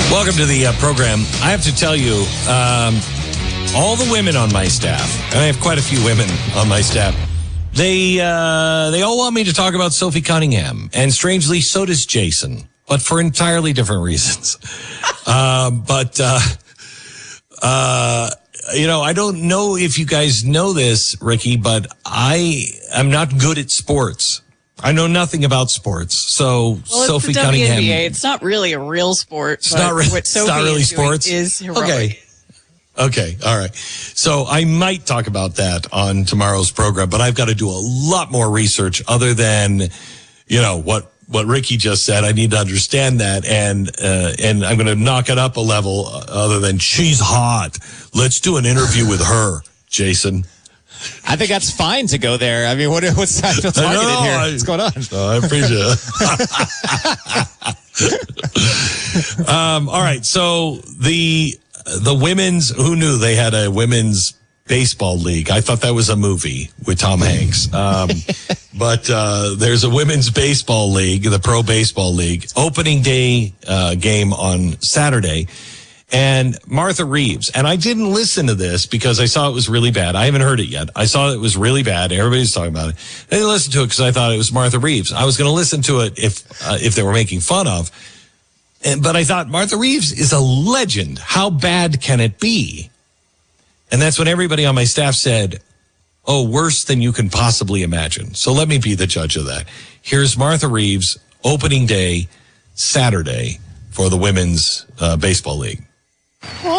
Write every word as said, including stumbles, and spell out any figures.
Welcome to the uh, program. I have to tell you, um, all the women on my staff, and I have quite a few women on my staff, they uh, they all want me to talk about Sophie Cunningham, and strangely, so does Jason, but for entirely different reasons. uh, but, uh, uh, you know, I don't know if you guys know this, Ricky, but I am not good at sports. I know nothing about sports, so well, Sophie it's the Cunningham. W N B A. It's not really a real sport. It's but not, re- what it's Sophie not really is doing sports. Is heroic. Okay. Okay. All right. So I might talk about that on tomorrow's program, but I've got to do a lot more research other than, you know, what, what Ricky just said. I need to understand that. And, uh, and I'm going to knock it up a level other than she's hot. Let's do an interview with her, Jason. I think that's fine to go there. I mean, what, what's that targeted no, no, here? I, What's going on? No, I appreciate it. um, all right. So the the women's, who knew they had a women's baseball league? I thought that was a movie with Tom Hanks. Um, but uh, there's a women's baseball league, the Pro Baseball League, opening day uh, game on Saturday. And Martha Reeves, and I didn't listen to this because I saw it was really bad. I haven't heard it yet. I saw it was really bad. Everybody's talking about it. I didn't listen to it because I thought it was Martha Reeves. I was going to listen to it if uh, if they were making fun of. And, but I thought Martha Reeves is a legend. How bad can it be? And that's when everybody on my staff said, oh, worse than you can possibly imagine. So let me be the judge of that. Here's Martha Reeves, opening day, Saturday, for the Women's uh, Baseball League.